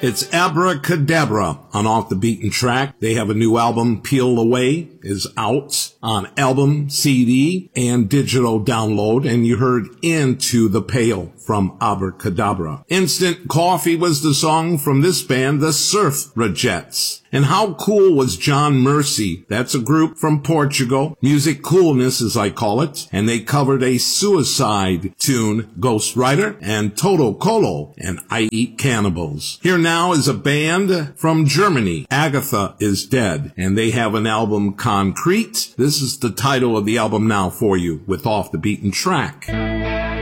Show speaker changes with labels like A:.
A: It's Abracadabra on Off the Beaten Track. They have a new album, Peel Away, is out on album, CD, and digital download. And you heard Into the Pale from Abracadabra. Instant Coffee was the song from this band, the Surfragettes. And how cool was John Mercy? That's a group from Portugal. Music coolness, as I call it. And they covered a Suicide tune, Ghost Rider, and Toto Colo, and I Eat Cannibals. Here now is a band from Germany. Agatha is Dead. And they have an album, Concrete. This is the title of the album now for you with Off the Beaten Track.